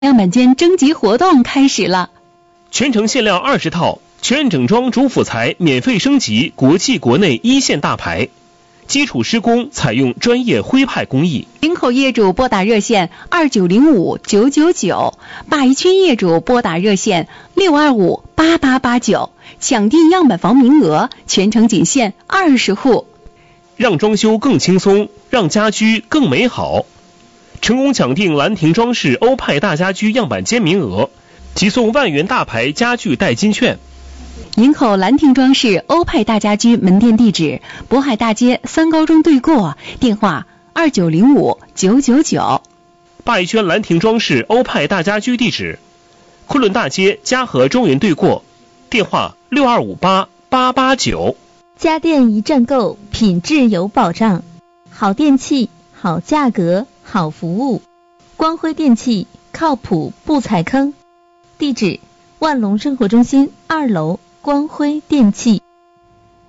样板间征集活动开始了， 全程限量20套，全整装主辅材免费升级国际国内一线大牌，基础施工采用专业徽派工艺。 林口业主拨打热线2905-999，鲅鱼圈业主拨打热线625-8889，抢订样板房名额，全程仅限20户， 让装修更轻松，让家居更美好。成功抢订兰亭装饰欧派大家居样板间名额，即送万元大牌家具代金券。 营口兰亭装饰欧派大家居门店地址：渤海大街3高中对过，电话2905-999。 鲅鱼圈兰亭装饰欧派大家居地址：昆仑大街嘉禾中原对过，电话6258889。 家电一站购，品质有保障，好电器，好价格，好服务。光辉电器，靠谱不踩坑。地址：万隆生活中心2楼光辉电器。